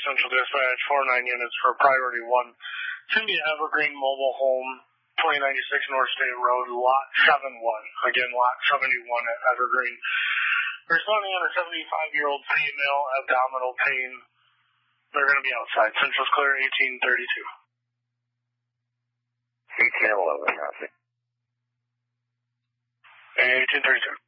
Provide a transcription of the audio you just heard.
Central Dispatch, 49 units for priority 1. Cindy Evergreen Mobile Home, 2096 North State Road, lot 71. Again, lot 71 at Evergreen. Responding on a 75-year-old female, abdominal pain. They're going to be outside. Central's clear, 1832. 1811, copy. 1832.